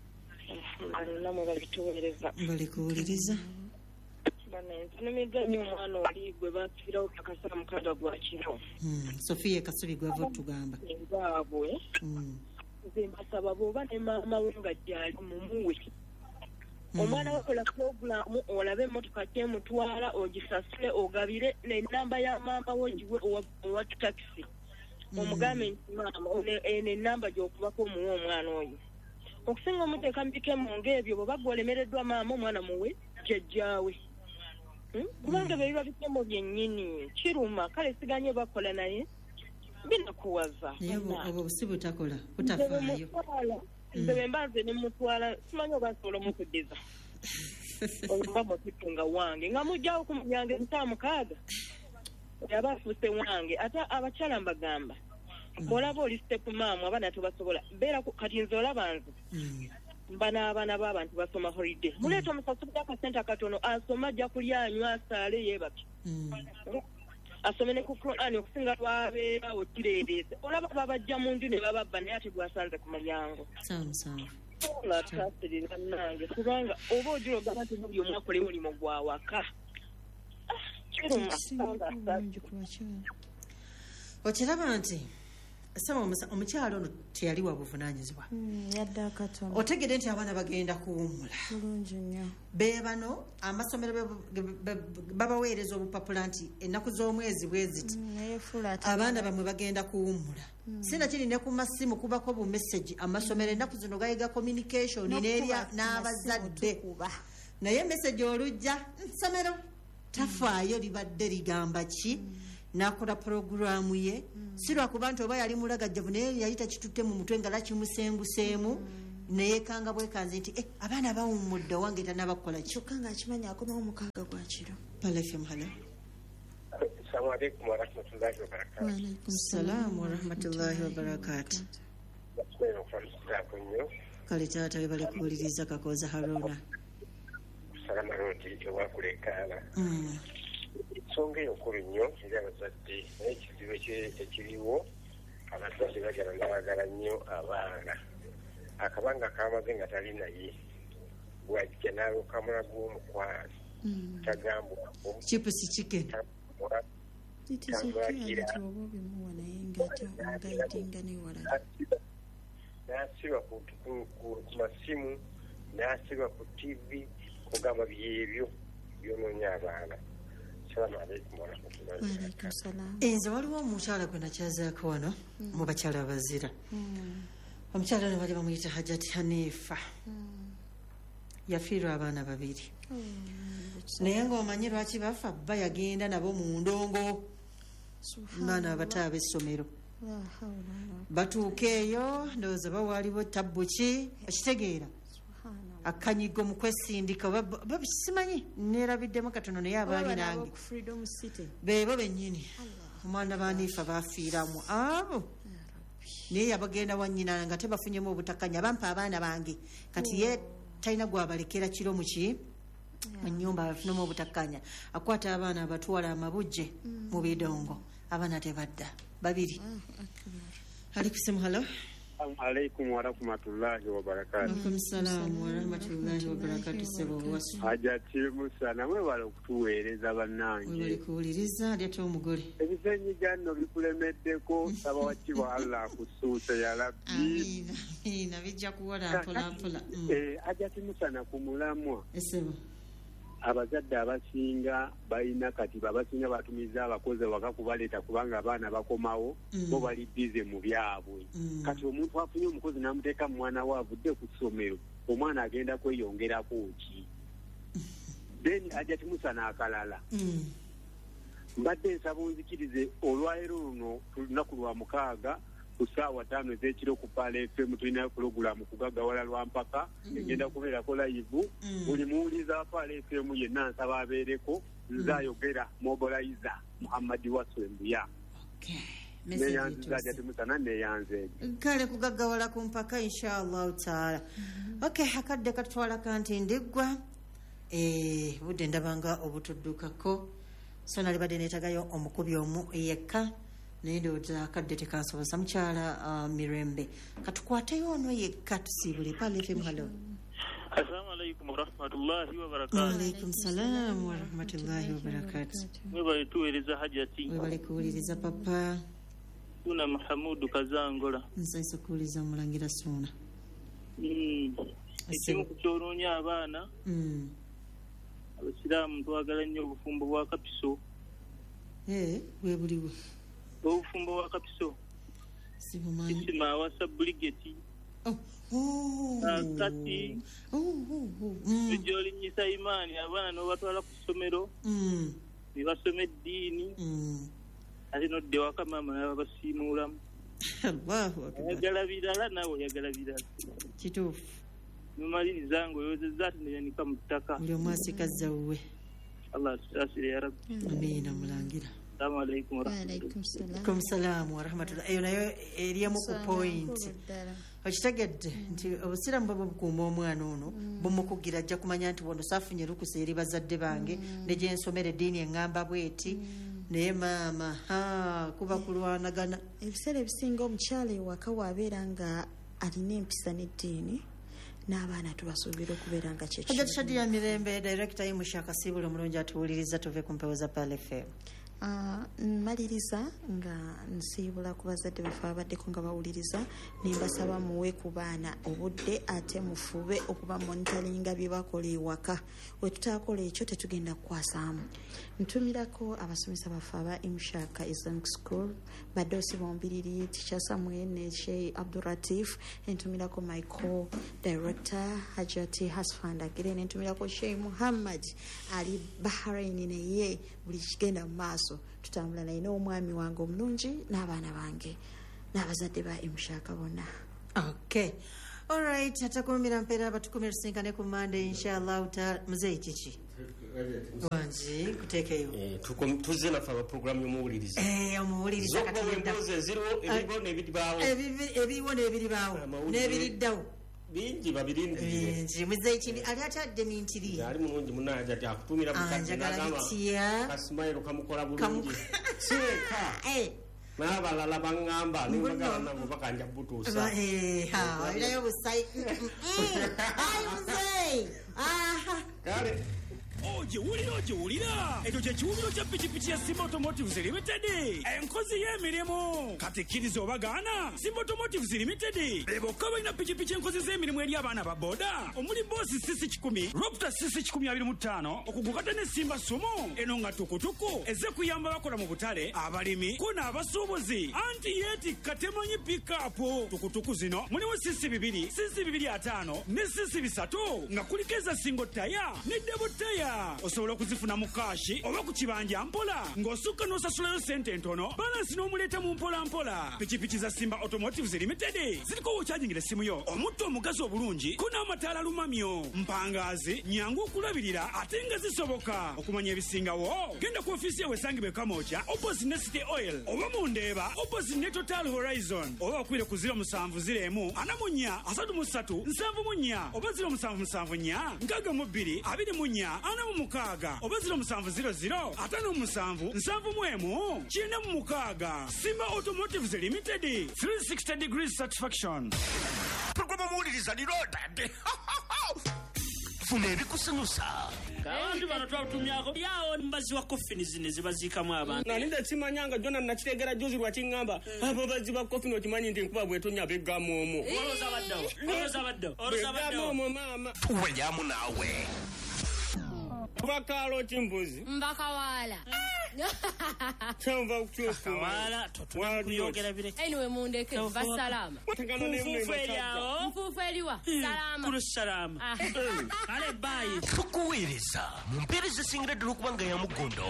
Bali kuwuliriza. Ntunumiddwa nnyo omwana oli gwe bafiirawo kakasala mukaaga gwa kiro. Sophia Kasubi gwava otugamba. Engaabwe. Nze mbasaba bw'oba ne maama we nga gyali mumuwe. Omwana wakola puroguramu olabe emmotoka kyemutwala ogisasule ogabire n'ennamba ya maama we giwe owa takisi omugambe nti maama eno ennamba gy'okubako omuwe omwana oyo okusinga omuteeka mpike mu ng'ebyo bwe bagwa olemereddwa maama omwana muwe jjajjaawe kubanga bye biba bitemo byennyini kiruma kale siganye bakola naye binakuwaza obwo busi butakola butafaayo nze bwe mbanze ne mutwala simanyi oba nsobola omukuddiza olumba mututunga wange nga mujjawo ku munyange 6 yaba afuuse wange ate abakyala mbagamba bw'olaba oli stepu maamu abaana tebasobola beera kati nze olaba nze mba n'abaana b'abantu basoma holiday muleeta omusasulu akasente akatono asoma ajja kulya anywa asaale yeebake asome ne ku Quran okusinga lwabeera okireereese olaba babajja mu nju ne bababba naye ate gwasanze ku mulyango. ng'ataasirira nange kubanga oba ogirogana nti buli omu akola mulimu gwa waka kiruma okiraba nti saba omukyalo ono teyali wa buvunaanyizibwa yadde akatono otegedde nti abaana bagenda kuwummula bulungi nnyo be bano amasomero babaweereza obupapula nti ennaku z'omwezi bwe ziti abaana bamwe bagenda kuwummula sinakiri ne ku masimu kubako bumesagi amasomero ennaku zino gayiga communication n'abazadde naye mesagi olujja nsomero tafaayo libadde ligamba ki nakola puroguramu ye si lwakuba nti oba yali mulagajjavu naye yali takitutte mu mutwe nga lakimusenguseemu neyekanga bwekanze nti abaana bawummudde owange tanabakola kyokka ngaakimanya akomawo mukaaga gwa kiro palefem hala salaamu warahmatullahi wabarakatu kale taata webale kuwuliriza kakooza haruna ensonga enkulu nnyo eri abazadde naye ekizibu ekiriwo abazadde bagala nabagala nnyo abaana akabanga kamaze nga tali naye bwajja nalokamula gw'omukwano tagambwako chipusi chicken nasibwa ku masimu nasibwa ku tv kugamba byebyo byononya abaana. Nze waliwo omukyala gwe nakyazaako wano mu bakyala abazira omukyala ono bali bamuyita Hajati Hanifa yafiirwa abaana babiri naye ng'omanyi lwaki bafa bba yagenda nabo mu ndongo baana bato ab'essomero batuuka eyo ndowooza bawaaliwo tabbuki okitegeera akanyigo mu kwesindika simanyi neerabiddemu katono naye abaali nange beebo bennyini omwana baniifa bafiiramu abo naye yabagenda wannyina nga tebafunyemu obutakanya bampa abaana bange kati ye talina gwabalekera kiro muki mu nnyumba bafunemu obutakanya akwata abaana abatwala amabujje mu bidongo abaana tebadda babiri alikusimu halo alaikum warahmatullahi wabarakatuh. Alaikum salam warahmatullahi wabarakatuh. Sebo Hajati Musana mwebale okutuweereza bannange. Mwebale kuwuliriza lyate omugole. Ebisenyi gyanno bikulemeddeko saba wakibwa Allah akusuusa ya Rabbi. Amina bijja kuwola mpola mpola. Hajati Musana ku mulamwa. Sebo abazadde abasinga balina kati babasinga batumiza abakozi waka kubaleeta kubanga abaana bakomawo bo bali bize mu byabwe kati omuntu afunye omukozi n'amuteeka mu mwana we avudde ku ssomero omwana agenda kweyongerako ki then Hajati Musana akalala mbadde nsaba onzikirize olwaleero luno lunaku lwa mukaaga ku ssaawa 5 ez'ekiro ku Paala FM tulina pulogulaamu kugagawala lwa mpaka egenda kubeerako live buli muwuliza Paala FM yenna nsaba abeereko nzayogera mobiliza Muhammadi Waswembuya neyanziza Hajati Musana neyanze kale kugagawala ku mpaka inshallah taala akadde katwala kanti ndiggwa budde ndabanga obutuddukako so nali badde neetagayo omukubi omu yekka naye ndowooza akadde tekansoboza mukyala Mirembe katukwateyo ono yekka tusiibule Paala FM halo Assalamu alaikum warahmatullahi wabarakatuh. Alaikum salam warahmatullahi wabarakatuh. Mwebale tuweereza Hajati. Mwebale kuwuliriza papa. Suna Mahamudu Kazangola. Nsaiso kuwuliriza mulangira Suna. Ekimu kukyoloonya abaana. Abasiraamu twagala nnyo obufumbo bwa Kapiso. Bwe buliwe. Obufumbo bwa Kapiso. Sibumanyi. Isima awasa buligeti. Kati ejolinyisa imaani abaana n'obatwala ku ssomero ne basoma eddiini ate nodde waka maama nababasiimuulamu oyagala birala naawe oyagala birala kituufu nomaliriza ngaoyozezza ati neyanika mu ttaka buli omu asikazza wuwe Allah tusaasire ya rabbi amiina mulangira assalamu alaikum warahmatullahi salaamu warahmatullahi eyo nayo eriemu ku point okitegedde nti obusiraamu bwe bukuuma omwana ono bumukugira ajja kumanya nti wono saafunye lukusa eri bazadde bange ne gye nsomera eddiini eŋŋamba bweti naye maama kuba kulwanagana ebiseera ebisinga omukyala ewaka waabeera nga alina empisa n'eddiini n'abaana tubasuubira okubeera nga kyekyo ya mirembe director Mushaka Sibule omulungi atuwuliriza tuve ku mpewo za Pal FM. Maliriza nga nsiibula ku bazadde baffe abaddeko nga bawuliriza nembasaba muwe ku baana obudde ate mufube okuba monitoringa bye bakola ewaka we tutakola ekyo tetugenda kukwasaamu. Ntumirako abasomesa baffe aba Imshaka Islamic School badosi bombiriri Teacher Samuel ne Sheikh Abduratif, entumirako my co-director Hajati Hasfanda Gire, nentumirako Sheikh Muhammad Ali Bahrain neye buli kigenda mu maaso tutambula naye n'omwami wange omulungi n'abaana bange n'abazadde ba Imshaka bonna. Okay. All right, atakumira mpera abatukumira tusinkane ku Monday inshallah muzeyi kiki. Wanji kutekeyo. Tuze na fa program y'omuwuliriza. Omuwuliriza katenda. Zero ebigo n'ebidibaawo. Ebiwo n'ebidibaawo. N'ebiddawo. Bingi babirindi. Bingi muzeyi kindi ali atadde mintiri. Ali mulungi munaja ati akutumira mukati n'agamba. Kasimayiro kamukola bulungi. Sireka. N'abalala bangamba nimbagala nabo bakanja butuusa. Olinayo busayi. Ayi muzeyi. Kale. Ojewulira ekyo kyekiwumiro kya pikipiki ya Simba Automotives Limited enkozi y'emirimu kati kkiriza obagaana. Simba Automotives Limited bokka balina pikipiki enkozi z'emirimu eri abaana ba boda omuli boosi sisi 10 Ropta sisi 1025 okugukata ne Simba Sumo eno nga tukutuku eze kuyamba bakola mu butale abalimi kuna abasuubuzi anti yeti katemanyi pikapu tukutuku zino mulimu sisi 2 sisi 25 ne sisi 3 nga kulikeza single taya ne double taya. Osobola okuzifuna mu kashi oba ku kibanja mpola ng'osukka n'osasulayo sente entono balansi n'omuleeta mu mpola. Pikipiki za Simba Automotives Limited ziriko wokyajingira essimu yo omutto omugazi obulungi ko n'amataala lumamyo mpangaazi nyangu okulabirira ate nga zisoboka. Okumanya ebisingawo genda ku ofiisi yawe esangibwe Kamooja opposite ne City Oil oba mu Ndeeba opposite ne Total Horizon oba okwire ku 0704 44 33 74 oba 0774 62 24 mukaaga oba 0700 57 71 chine mukaaga. Simba Automotives Limited 360 degrees satisfaction. Programa muwuliriza lirodade. Funa ebikusanyusa. Abantu bano twatumyako yawo mbazi wa coffin zine zibaziikamu abantu. Naninda simanyanga Jona nakitegera juzi lwakingamba abo bazi ba coffin okimanyi ndi nkuba bwetonya begamu omo. Oloza baddawo. Mama. Tuwelyamu nawe. Vakalo chimbuzi. Mbakawala. Chamba kuchofu. Wala tutuyogera bire. Anyway mundeke basalama. Mfufu eliwa. Salama. Kuru salama. Ale bayi. Tukuwiriza. Mumpereze singira dulukubanga ya mugondo.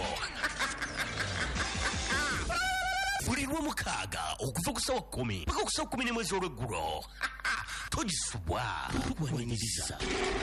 Buli lw'omukaaga okuva ku ssaawa 10 paka ku ssaawa 10 mwezi olw'eggulo togisubwa waniriza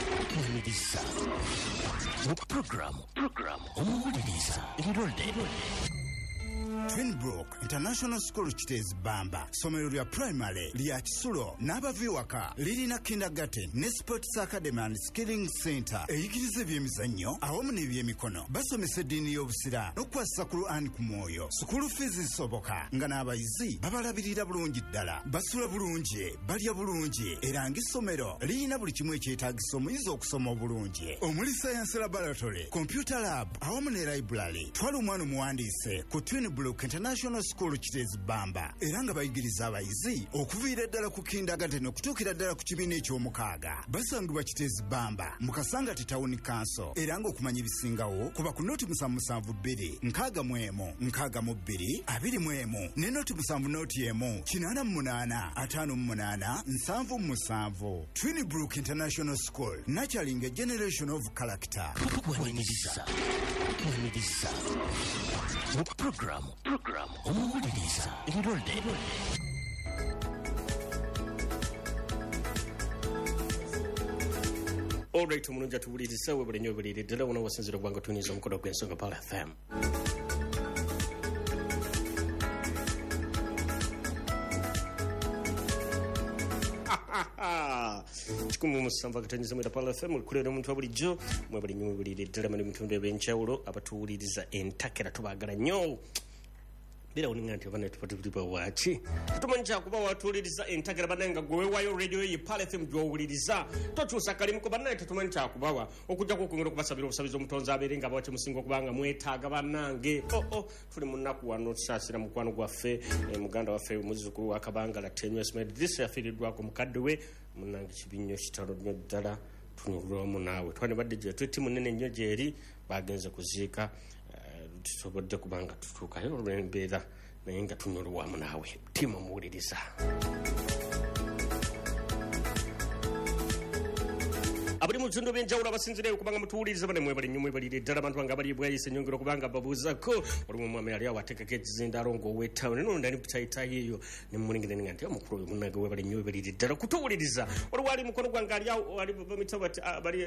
programu omuwuliriza enrolde. Twinbrook International School Kitezi Bamba somero lya primary lya Kisulo n'abaviwaka lirina kindergarten ne sports academy and skilling center eyigiriza ebyemizannyo awamu n'ebyemikono basomesa eddiini y'obusira n'okukwasa ku Quran ku mwoyo. School fees zisoboka nga n'abayizi babalabirira bulungi ddala basula bulungi balya bulungi era ng'essomero lirina buli kimu ekyetaagisa omuyizi okusoma obulungi omuli science laboratory computer lab awamu ne library. Twala omwana omuwandiise ku Twinbrook International School Kitezi Bamba era nga bayigiriza abayizi okuviira ddala ku kindergarten okutuukira ddala ku kibiina eky'omukaaga. Basangibwa Kitezi Bamba mu Kasangati Town Council era nga okumanya ebisingawo kuba ku noti 772 61 62 21 ne noti 7 88 58 77. Twinbrook International School nurturing a generation of character. Programu omuwuliriza enrolde. Alright, omulungi atuwuliriza webule nnyo buliri ddala wona wasinzira ogwanga tuniza omukono gw'ensonga Pal FM. Chikumu musanva katanyiza mwita Pal FM ulikulera omuntu wa bulijjo mwebali nnyo mwebulire ddala mu mitundu eb'enjawulo abatuwuliriza entakera tubaagala nnyo. bera uninga nti bana tupatibwa wachi tumancha kuba watuliriza entagera bananga gwe wayo radio yi Pale FM jowuliriza tochusa kalimu ko banana tumancha kubawa okujja kokungero kubasabira obusabizo omutonzi aberenga bawache musingo kubanga mwetaaga banange tuli munaku wano sasira mukwano gwaffe muganda waffe muzukuru wakabanga la Tenyo Smith this yafiridwa ko mukadde we munange kibinyo kitalo nnyo ddala tunulwamu naawe twane badde je twiti munene nnyo jeri bagenze kuziika tusobodde kubanga tutuukayo olw'embeera naye nga tunulwamu naawe timu muwuliriza abali mu bitundu by'enjawulo abasinzireyo kubanga mutuwuliriza bane mwebali nnyo mwebalire ddala abantu bange abali bwayise nyongero kubanga babuuzako oli mumwami yali awo ateekako ekizindalo ng'ow'ettaawo neno ndani butayitayi eyo ne mumulengere nga nti omukulu oyo munnange webali nnyo webalire ddala kutuwuliriza waliwo ali mukono gwange ali awo ali bamitabo ati bali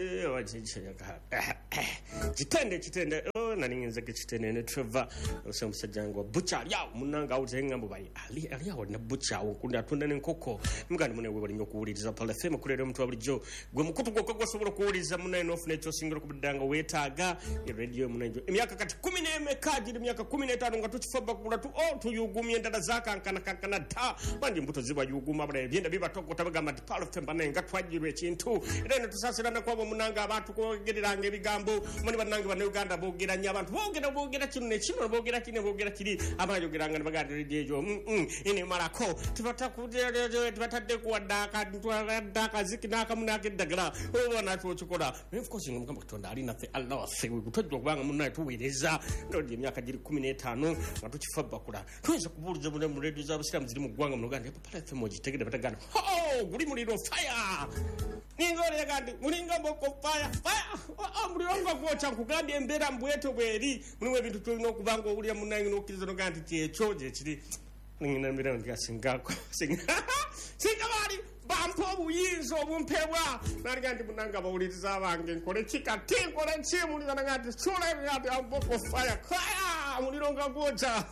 kitende naninginzeko kitende ne Trevor ose omusajja wange wa bucha ali awo munnange awo teŋŋambo bali ali awo alina bucha awo nkundi atunda n'enkoko mugandi mune webali nnyo okuwuliriza Pale FM kuleera omuntu wa bulijjo gwe mukutu gwokka gwasobola okuwuliriza munaye n'ofuna ekyosingira okubuddanga weetaaga eradio munaye emyaka kati 10 giri emyaka 15 nga tukifaba kugula tuyugumya endala zakankana dda bangi mbuto zibayuguma abala ebyenda bibatokota bagamba nti Pale FM banaye nga twajjirwa ekintu era ne tusaasirana kwabo munanga abantu kwogereranga ebigambo mani bannange bannayuganda boogera nnyo abantu boogera kino nekino boogera kiri abayogeranga ne baganda eradio egyo enemalako tibatadde kuwaddaka ziki n'akamu n'akeddagala obona tuokikola of course nga mugamba katonda ali naffe Allah waffe tojja okubanga munnaye tuweereza nodi emyaka giri 15 nga tukifa bakula tuyinza kubuuliza mu radio z'abasiraamu ziri mu ggwanga mu Uganda Pale FM ogitegedde batagana guli muliro fire ninga olega nti mulinga mboko fire muliro nga gwokya nkugambye embeera mbweto bweri mulimu ebintu tulina okubanga owulira munnaye n'okkiriza noga nti kyekyo gyekiri ningina mbeera nti asingako singa baali bampa obuyinza obumpebwa naliga nti munanga abawuliriza abange nkole kikati nkole kimuliza naga nti sulegati amboko fire kaya muliro nga gwokya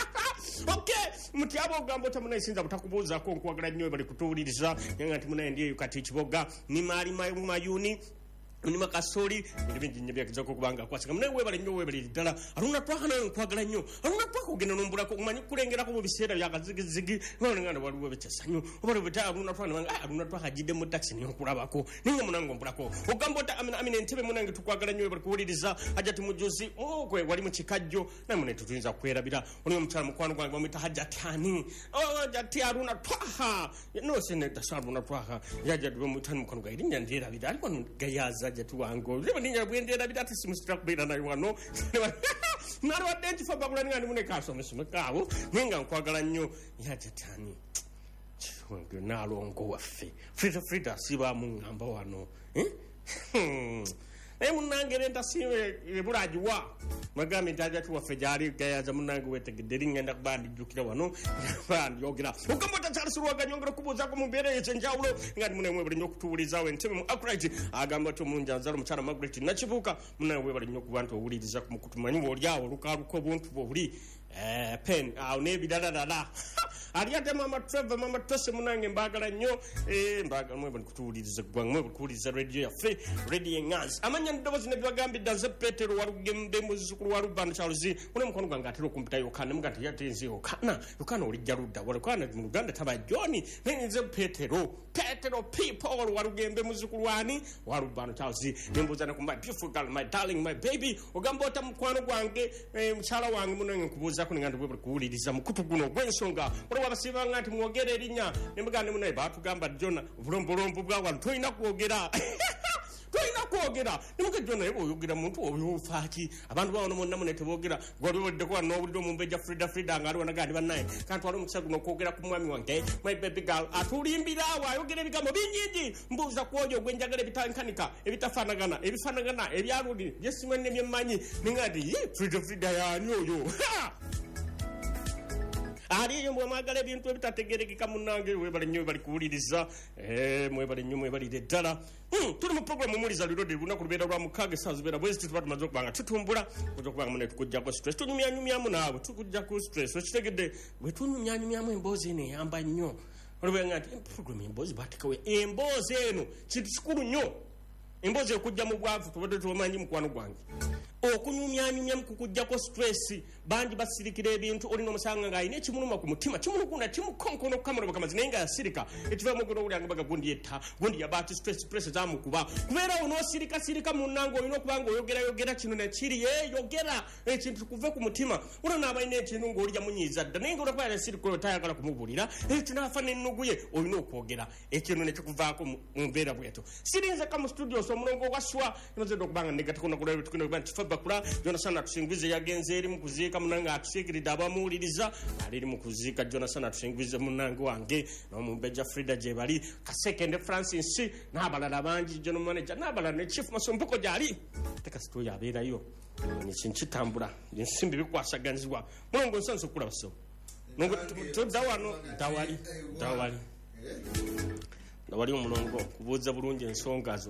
okay muti abo ogamba ota munaye sinza butakubuuzako nkwagala nnyo bali kutuwuliriza nga nti munaye ndiyo kati ekiboga ni maali mayuni Nima kasori bingi nnyo byakizako kubanga kwasika munaye webali nnyo webali ddala aluna twaka nayo nkwagala nnyo aluna twaka ogenda nombulako umanyi kulengerako mu biseera byakazigizigi ngana waliwo bekyasanyu obali beta aluna twaka jidde mu taxi niyo nkulabako ninga munange ompulako ogamba ota amina entebe munange tukwagala nnyo webali kuwuliriza hajati mujuzi kwe wali mu kikajjo naye munaye tutuyinza kwerabira oli omukyala mukwano gwange bamwita hajati ani hajati aluna twaka no seneta aluna twaka yajati bamwita mukwano gwange erinnya ndyerabira ariko gayaza tuwango leba ninya bwendera bidati simustra kubera nayo wano nari wadenti faba kulani ngani mune kaso mesumekawo ninga nkwagala nnyo yajatani chongo nalongo waffe frida siba mungamba wano munange ntasiwe ebulajiwa magami ntaja tuwaffe gyali gayaza munange wetegedde ngenda kubandijjukira wano bandiyogera okambota kyalisirwaga nyongera okubuuzako mu mbeera ekyenjawulo nga ndi munaye mwebali nnyo okutuwulirizawo entebe mu akrite agamba ti omunjanzalo mukyala Margaret nakibuuka munaye webali nnyo okuba nti owuliriza kumukutumanyi bwoliawo olukaluka obuntu bwobuli pen awo n'ebirala ali ate mama Trevor mama Tose munange mbagala nnyo mbagala mwe bali kutuwuliriza gwange mwe bali kuwuliriza radio yaffe radio engazi amanya ndowoozi ne byagambidde nze Petero walugembe muzukulu wa Rubanda Charles mune mukono gwange atera okumpita Yokana muga nti yatenze Yokana olijja ludda walekwana mu Uganda taba John nze Petero people walugembe muzukulu wani wa Rubanda Charles nembuza ku my beautiful girl my darling my baby ogamba ota mukwano gwange mukyala wange munange nkubuuza ko ngandi bwe kuwuliriza mukutu guno gwensonga abasibanga nti mwogere erinnya nemugande munaye batugamba Jona bulombolombo bwawa tulina kwogera nimuke Jona oyogera muntu oyofaaki abantu bawono monna mune tebogera gwaliweddeko wano owulidde omumbejja frida nga aliwo nagandi bannaye kanti wali omukisa guno okwogera ku mwami wange my baby girl atulimbira awo ayogera ebigambo bingingi mbuuza ku oyo gwenjagala ebitankanika ebitafaanagana ebifaanagana ebyaluli byesimu ne byemmanyi ninga nti frida yaani oyo aliyo mwamagala ebintu ebitategerekeka munange webali nnyo bali kuwuliriza mwebali nnyo mwebalire ddala tuli mu programu muliza liro de lunaku lubeera lwa mukaaga essaawa zibeera bwezi tuba tumaze okubanga tutumbula kuja okubanga mune tukujjako stress tunyumyanyumyamu naawe tukujjako stress okitegedde bwe tunyumyanyumyamu emboozi eno eyamba nnyo olubanga nti programu emboozi batekawe emboozi eno kintu kikulu nnyo emboozi okujja mu bwavu tubadde tubamanyi mukwano gwange okunyumyanyumya mukukujjako stress bangi basirikira ebintu olina omusanga nga alina ekimuluma ku mutima kimulugunda kimukonkono kukamera bakamazi naye nga yasirika ekivamu gona olyanga baga gundi yetta gundi yabaati stress zamukuba kubeera onoosirika munnanga olina okubanga oyogera kino nekiri yeyogera ekintu kuve ku mutima olwo naabalina ekintu ng'oli yamunyiiza dda naye nga olwakuba yasirika oyo tayagala kumubulira ekyo naafa n'ennugu ye olina okwogera ekintu nekikuvaako mu mbeera bweto sirinzeka mu studios omulongo gwaswa nozedde okubanga negatekona kulaba tukenda kuba nti bakula Jonathan atusingize yagenze eri mu kuziika munanga atusikiridde abamuwuliriza ali mu kuziika Jonathan atusingize munange wange n'omumbeja Frida gye bali Kasekende Francis n'abalala bangi general manager n'abalala ne chief Masombuko gyali teka story abeerayo nikinkitambula ensimbi bikwasaganizibwa mulongo nsanso kulaba so nongo tudawano dawali wali omulongo kubuuza bulungi ensongazo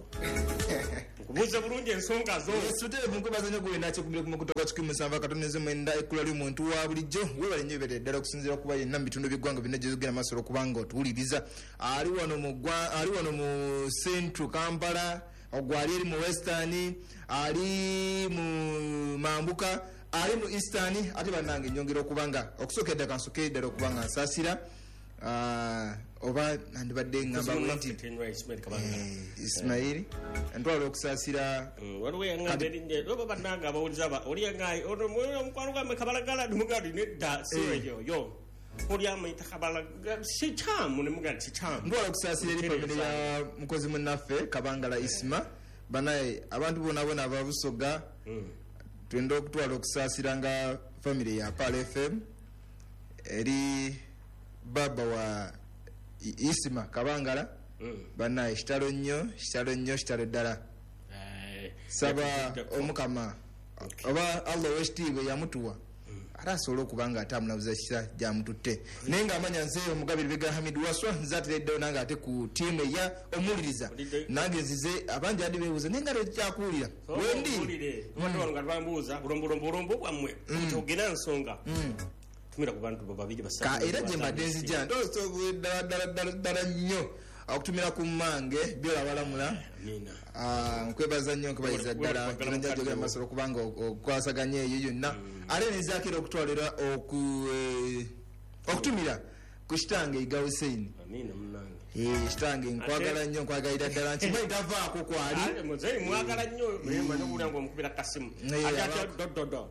sutele munkubazanyo gwena kyekubire ku mukutoka kikumi musanvu akatoneze mwenda ekkula ly'omuntu wa bulijjo webale nnyo ebere ddala okusinziira kuba yenna mu bitundu by'eggwanga byonna gyezogera masolo kubanga otuwuliriza ali wano mu central Kampala ogwali eri mu western ali mu mambuka ali mu eastern ate bannange nyongera okubanga okusookedde kansoke ddala okubanga nsaasira oba nandibadde ngamba nti Ismail ntwala okusaasira waliwo yangadde oba bannanga abawuliza omukwano gwamme kabalagala nimugadi nedda siweyoyo olyamayita kabalagala sikyamu nemugadi sikyamu ntwala okusaasira eri famire ya mukozi munnaffe Kabangala Isma banaye abantu bonabona ababusoga twenda okutwala okusaasira nga famire ya Pal FM eri baba wa Isima Kabangala banaye kitalo nnyo ddala saba omukama oba Allah wekitiibwe yamutuwa ate asobola okuba nga ate amunabuza kisa gyamututte naye ng'amanya nze omugabiribe ga Hamid Waswa nzatireddewo nange ate ku tiimu eya omuwuliriza nange nzize abangi adi beebuuza naye nga tekyakuwulira wendi nga twambuuza bulombolombo bwammwe ogena nsonga tumira ku bantu babiri basatu era gye mbadde nzija ddala nnyo okutumira ku mmange byola balamula nkwebaza nnyo nkubayiza ddala njajogera masolo kubanga okwasaganya eyo yonna ate nenzakira okutwalira okutumira ku kitange Iga Hussein kitange nkwagala nnyo nkwagalira ddala nkimanyi tavaako kwali mwagala nnyo manyobulango omukubira kasimu dododo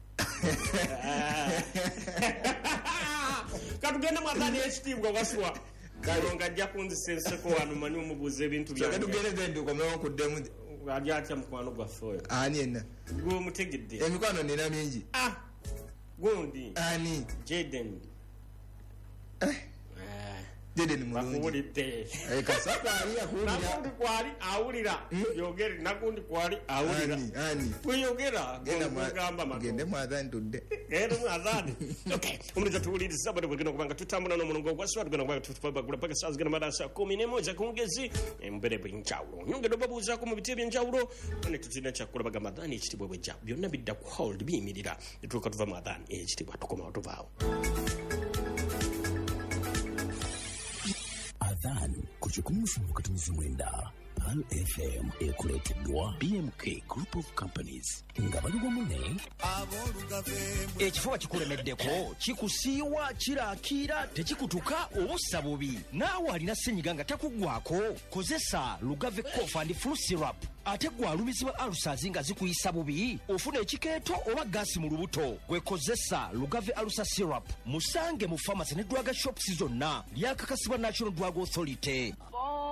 katugenda mwatani ekitiibwa waswa kalonga ajja kunzisenseko wano manyi omubuuza ebintu byangetugerezendukomewokuddemu ali atya mukwano gwaffe oyo ani enna gwomutegedde emikwano nina mingi gundi ani Jaden mulungi nakundi kwali awulira yogere nakundi kwali awulira kweyogera gende mwazani tudde mwazani omuliza tuwuliriza bade bwegenda okubanga tutambula n'omulongo gwaswa tugenda okubanga tutupagula paka saa zigenda mada saa 11 kungezi embeere bwenjawulo nyongera obabuuzaako mu biti ebyenjawulo ne tutina kyakkola bagamba adhaani ekitibwa bwejja byonna bidda ku hold biyimirira netuuka tuva mu adhaani ekitibwa tukomawo tuvaawo Adhan ku 17 Pal FM ekuleeteddwa BMK Group of Companies nga bali wamu ne ekifuba kikulemeddeko kikusiiwa kiraakira tekikutuka obussa bubi naawe alina ssenyiga nga takuggwako kozesa Lugave Cough and Flu Syrup ate gwalumizibwa alusazi nga zikuyisa bubi ofuna ekikeeto oba gaasi mu lubuto gwekozesa Lugave Alusa Syrup musange mu pharmacy ne drug shops zonna lyakakasibwa National Drug Authority